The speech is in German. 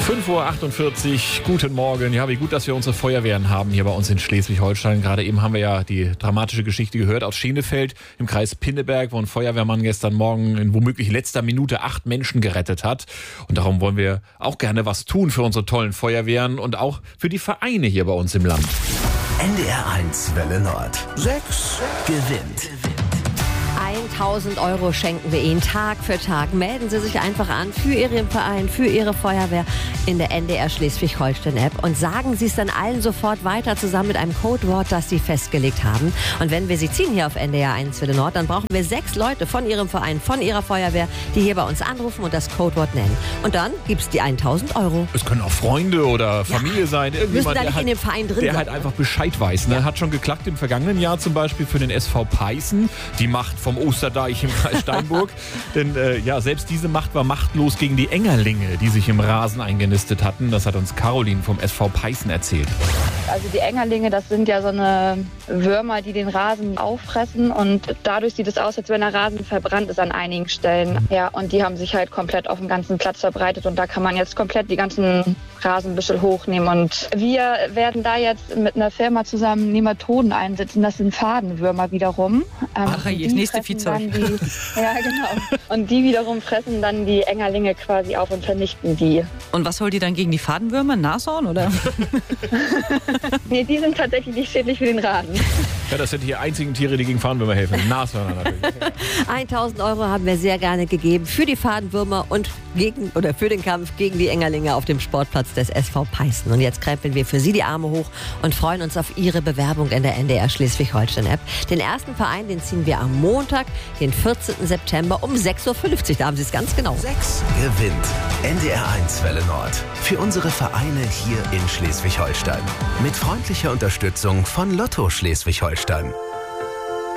5:48 Uhr, guten Morgen. Ja, wie gut, dass wir unsere Feuerwehren haben hier bei uns in Schleswig-Holstein. Gerade eben haben wir ja die dramatische Geschichte gehört aus Schenefeld im Kreis Pinneberg, wo ein Feuerwehrmann gestern Morgen in womöglich letzter Minute 8 Menschen gerettet hat. Und darum wollen wir auch gerne was tun für unsere tollen Feuerwehren und auch für die Vereine hier bei uns im Land. NDR1 Welle Nord. 6 gewinnt. 1.000 Euro schenken wir Ihnen Tag für Tag. Melden Sie sich einfach an für Ihren Verein, für Ihre Feuerwehr in der NDR Schleswig-Holstein-App und sagen Sie es dann allen sofort weiter zusammen mit einem Codewort, das Sie festgelegt haben. Und wenn wir Sie ziehen hier auf NDR1 Welle Nord, dann brauchen wir 6 Leute von Ihrem Verein, von Ihrer Feuerwehr, die hier bei uns anrufen und das Codewort nennen. Und dann gibt es die 1.000 Euro. Es können auch Freunde oder Familie sein. Müssen da nicht in dem Verein drin sein. Der halt einfach Bescheid weiß. Ne? Ja. Hat schon geklappt im vergangenen Jahr zum Beispiel für den SV Peißen. Die Macht vom Osterdeich im Kreis Steinburg. Denn selbst diese Macht war machtlos gegen die Engerlinge, die sich im Rasen eingenistet hatten. Das hat uns Caroline vom SV Peißen erzählt. Also die Engerlinge, das sind ja so eine Würmer, die den Rasen auffressen und dadurch sieht es aus, als wenn der Rasen verbrannt ist an einigen Stellen. Ja, und die haben sich halt komplett auf dem ganzen Platz verbreitet und da kann man jetzt komplett die ganzen Rasenbüschel hochnehmen und wir werden da jetzt mit einer Firma zusammen Nematoden einsetzen. Das sind Fadenwürmer wiederum. Das nächste Viehzeug. Ja, genau. Und die wiederum fressen dann die Engerlinge quasi auf und vernichten die. Und was holt ihr dann gegen die Fadenwürmer? Nashorn oder? Nee, die sind tatsächlich nicht schädlich für den Rasen. Ja, das sind die einzigen Tiere, die gegen Fadenwürmer helfen. Nashörner natürlich. 1.000 Euro haben wir sehr gerne gegeben für die Fadenwürmer und für den Kampf gegen die Engerlinge auf dem Sportplatz des SV Peißen. Und jetzt krempeln wir für Sie die Arme hoch und freuen uns auf Ihre Bewerbung in der NDR Schleswig-Holstein-App. Den ersten Verein, den ziehen wir am Montag, den 14. September um 6.50 Uhr. Da haben Sie es ganz genau. 6 gewinnt. NDR1 Welle Nord. Für unsere Vereine hier in Schleswig-Holstein. Mit freundlicher Unterstützung von Lotto Schleswig-Holstein.